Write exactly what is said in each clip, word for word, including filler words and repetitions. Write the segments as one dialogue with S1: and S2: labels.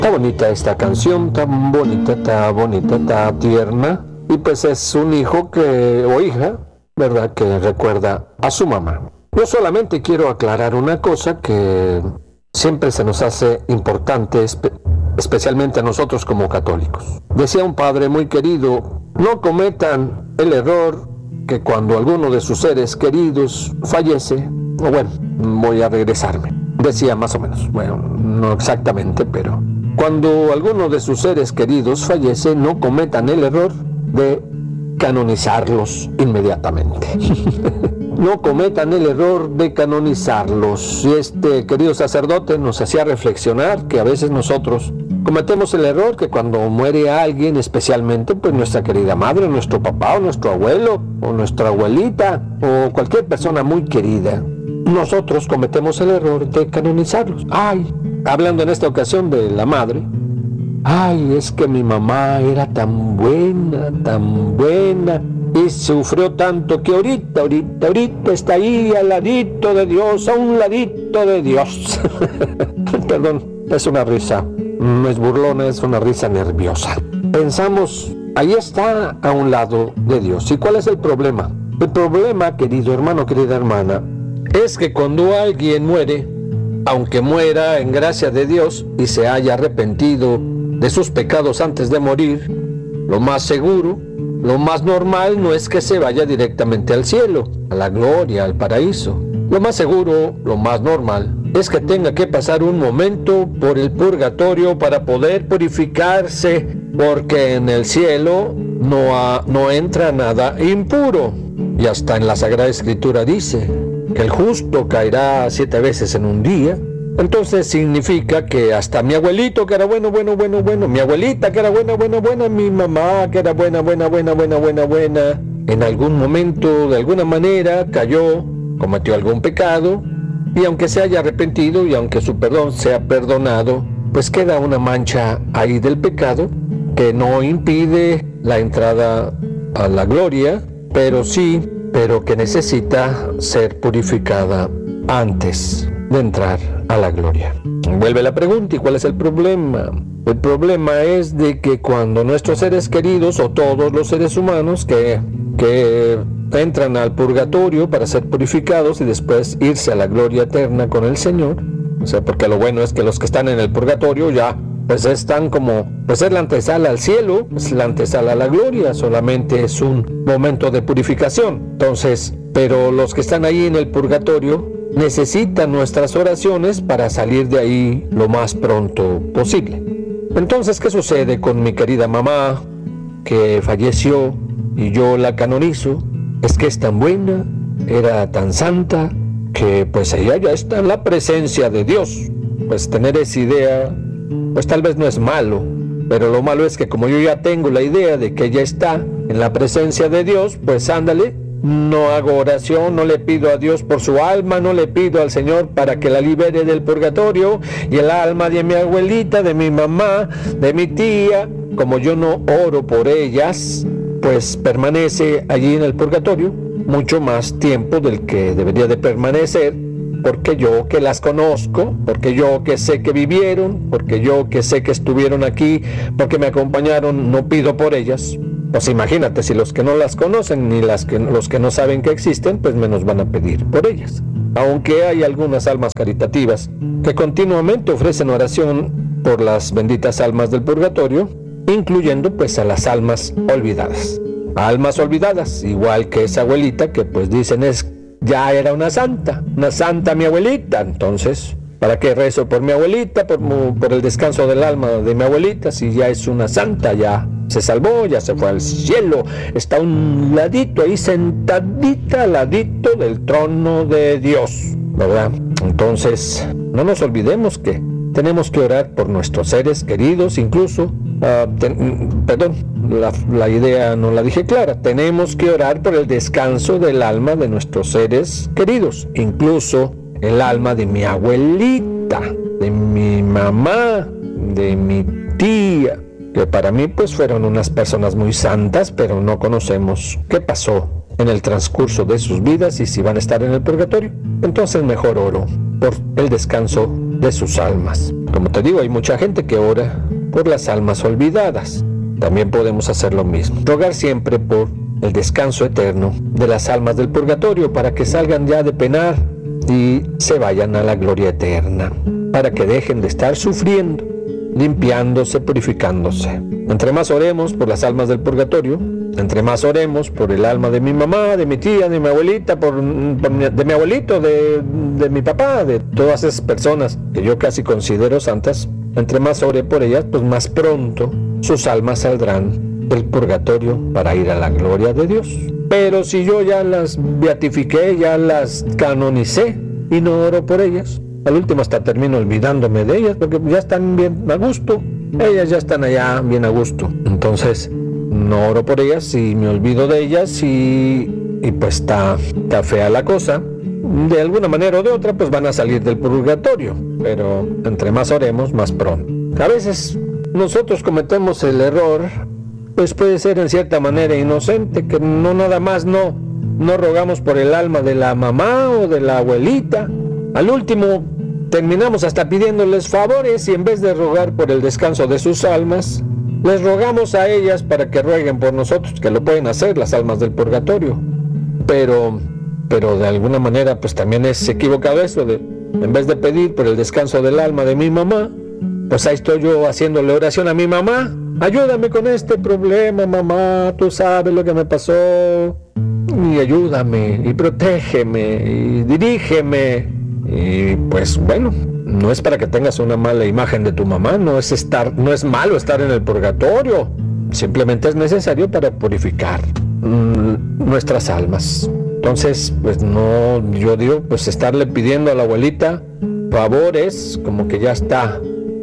S1: Está bonita esta canción, tan bonita, está bonita, está tierna. Y pues es un hijo que, o hija, ¿verdad?, que recuerda a su mamá. Yo solamente quiero aclarar una cosa que siempre se nos hace importante, espe- especialmente a nosotros como católicos. Decía un padre muy querido, no cometan el error que cuando alguno de sus seres queridos fallece, o bueno, voy a regresarme. Decía más o menos, bueno, no exactamente, pero cuando alguno de sus seres queridos fallece, no cometan el error de canonizarlos inmediatamente. No cometan el error de canonizarlos. Y este querido sacerdote nos hacía reflexionar que a veces nosotros cometemos el error que cuando muere alguien, especialmente pues nuestra querida madre, nuestro papá o nuestro abuelo o nuestra abuelita o cualquier persona muy querida, nosotros cometemos el error de canonizarlos. Ay, hablando en esta ocasión de la madre, ay, es que mi mamá era tan buena, tan buena, y sufrió tanto que ahorita, ahorita, ahorita está ahí al ladito de Dios, a un ladito de Dios. Perdón, es una risa, no es burlona, es una risa nerviosa. Pensamos, ahí está a un lado de Dios. ¿Y cuál es el problema? El problema, querido hermano, querida hermana, es que cuando alguien muere, aunque muera en gracia de Dios y se haya arrepentido de sus pecados antes de morir, lo más seguro, lo más normal no es que se vaya directamente al cielo, a la gloria, al paraíso. Lo más seguro, lo más normal, es que tenga que pasar un momento por el purgatorio para poder purificarse, porque en el cielo no, ha, no entra nada impuro. Y hasta en la Sagrada Escritura dice que el justo caerá siete veces en un día. Entonces significa que hasta mi abuelito que era bueno, bueno, bueno, bueno, mi abuelita que era buena, buena, buena, mi mamá que era buena, buena, buena, buena, buena, buena, en algún momento, de alguna manera, cayó, cometió algún pecado, y aunque se haya arrepentido y aunque su perdón sea perdonado, pues queda una mancha ahí del pecado que no impide la entrada a la gloria, pero sí, pero que necesita ser purificada antes de entrar a la gloria. Vuelve la pregunta, ¿y cuál es el problema? El problema es de que cuando nuestros seres queridos, o todos los seres humanos que, que entran al purgatorio para ser purificados y después irse a la gloria eterna con el Señor, o sea, porque lo bueno es que los que están en el purgatorio ya pues están como, pues es la antesala al cielo, es la antesala a la gloria, solamente es un momento de purificación. Entonces, pero los que están ahí en el purgatorio necesitan nuestras oraciones para salir de ahí lo más pronto posible. Entonces, ¿qué sucede con mi querida mamá que falleció y yo la canonizo? Es que es tan buena, era tan santa, que pues ella ya está en la presencia de Dios. Pues tener esa idea, pues tal vez no es malo, pero lo malo es que como yo ya tengo la idea de que ella está en la presencia de Dios, pues ándale, no hago oración, no le pido a Dios por su alma, no le pido al Señor para que la libere del purgatorio, y el alma de mi abuelita, de mi mamá, de mi tía, como yo no oro por ellas, pues permanece allí en el purgatorio mucho más tiempo del que debería de permanecer, porque yo que las conozco, porque yo que sé que vivieron, porque yo que sé que estuvieron aquí, porque me acompañaron, no pido por ellas. Pues imagínate, si los que no las conocen ni las que, los que no saben que existen, pues menos van a pedir por ellas. Aunque hay algunas almas caritativas que continuamente ofrecen oración por las benditas almas del purgatorio, incluyendo pues a las almas olvidadas. Almas olvidadas, igual que esa abuelita que pues dicen es, ya era una santa, una santa mi abuelita, entonces, ¿para qué rezo por mi abuelita, por, por el descanso del alma de mi abuelita, si ya es una santa, ya se salvó, ya se fue al cielo, está a un ladito ahí, sentadita al ladito del trono de Dios, ¿verdad? Entonces, no nos olvidemos que tenemos que orar por nuestros seres queridos, incluso, uh, ten, perdón, la, la idea no la dije clara, tenemos que orar por el descanso del alma de nuestros seres queridos, incluso el alma de mi abuelita, de mi mamá, de mi tía, que para mí pues fueron unas personas muy santas, pero no conocemos qué pasó en el transcurso de sus vidas y si van a estar en el purgatorio. Entonces mejor oro por el descanso de sus almas. como te digo, hay mucha gente que ora por las almas olvidadas. También podemos hacer lo mismo. Rogar siempre por el descanso eterno de las almas del purgatorio para que salgan ya de penar y se vayan a la gloria eterna, para que dejen de estar sufriendo, limpiándose, purificándose. Entre más oremos por las almas del purgatorio, entre más oremos por el alma de mi mamá, de mi tía, de mi abuelita, por, por mi, de mi abuelito, de, de mi papá, de todas esas personas que yo casi considero santas, entre más ore por ellas, pues más pronto sus almas saldrán del purgatorio para ir a la gloria de Dios. Pero si yo ya las beatifiqué, ya las canonicé y no oro por ellas, al último hasta termino olvidándome de ellas porque ya están bien a gusto, ellas ya están allá bien a gusto. Entonces no oro por ellas y me olvido de ellas y, y pues está, está fea la cosa. De alguna manera o de otra pues van a salir del purgatorio, pero entre más oremos, más pronto. A veces nosotros cometemos el error, pues puede ser en cierta manera inocente, que no nada más no, no rogamos por el alma de la mamá o de la abuelita. Al último terminamos hasta pidiéndoles favores y en vez de rogar por el descanso de sus almas, les rogamos a ellas para que rueguen por nosotros, que lo pueden hacer las almas del purgatorio. Pero, pero de alguna manera pues también es equivocado eso, de en vez de pedir por el descanso del alma de mi mamá, pues ahí estoy yo haciéndole oración a mi mamá. Ayúdame con este problema, mamá, tú sabes lo que me pasó. Y ayúdame, y protégeme, y dirígeme. Y pues bueno, no es para que tengas una mala imagen de tu mamá, no es estar, no es malo estar en el purgatorio. Simplemente es necesario para purificar mmm, nuestras almas. Entonces, pues no, yo digo, pues estarle pidiendo a la abuelita favores, como que ya está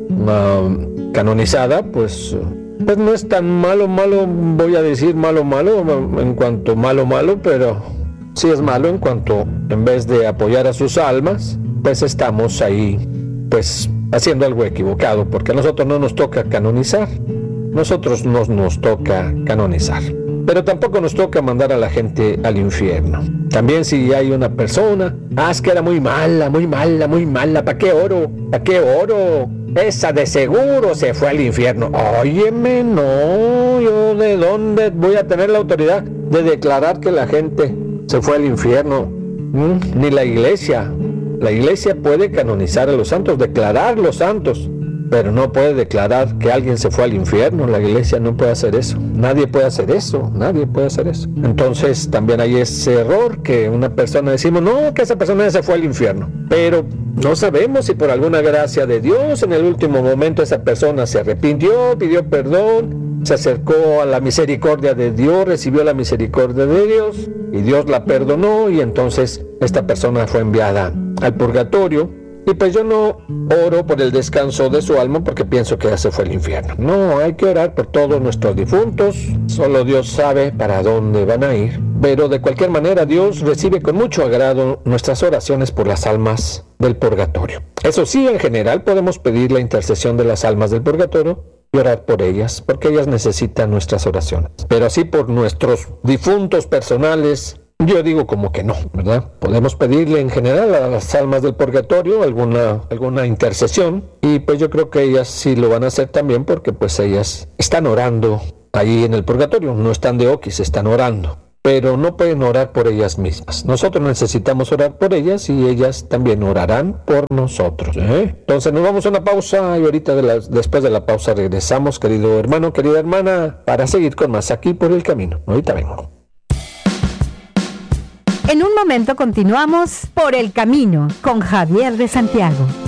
S1: uh, canonizada, pues, pues no es tan malo, malo, voy a decir malo, malo, en cuanto malo, malo, pero sí es malo en cuanto, en vez de apoyar a sus almas, pues estamos ahí, pues, haciendo algo equivocado, porque a nosotros no nos toca canonizar, nosotros no nos toca canonizar. Pero tampoco nos toca mandar a la gente al infierno. También si hay una persona, ah, es que era muy mala, muy mala, muy mala, ¿para qué oro? ¿Para qué oro? Esa de seguro se fue al infierno. Óyeme, no, yo de dónde voy a tener la autoridad de declarar que la gente se fue al infierno. ¿Mm? Ni la iglesia. La iglesia puede canonizar a los santos, declarar los santos, pero no puede declarar que alguien se fue al infierno. La iglesia no puede hacer eso. Nadie puede hacer eso. Nadie puede hacer eso. Entonces también hay ese error que una persona decimos, no, que esa persona se fue al infierno. Pero no sabemos si por alguna gracia de Dios en el último momento esa persona se arrepintió, pidió perdón, se acercó a la misericordia de Dios, recibió la misericordia de Dios y Dios la perdonó y entonces esta persona fue enviada al purgatorio. Y pues yo no oro por el descanso de su alma porque pienso que ya se fue al infierno. No, hay que orar por todos nuestros difuntos. Solo Dios sabe para dónde van a ir. Pero de cualquier manera Dios recibe con mucho agrado nuestras oraciones por las almas del purgatorio. Eso sí, en general podemos pedir la intercesión de las almas del purgatorio y orar por ellas, porque ellas necesitan nuestras oraciones. Pero así por nuestros difuntos personales, yo digo como que no, ¿verdad? Podemos pedirle en general a las almas del purgatorio alguna, alguna intercesión y pues yo creo que ellas sí lo van a hacer también porque pues ellas están orando ahí en el purgatorio, no están de oquis, están orando, pero no pueden orar por ellas mismas. Nosotros necesitamos orar por ellas y ellas también orarán por nosotros, ¿eh? Entonces nos vamos a una pausa y ahorita de la, después de la pausa regresamos, querido hermano, querida hermana, para seguir con más aquí por el camino. Ahorita vengo.
S2: En un momento continuamos Por el Camino con Javier de Santiago.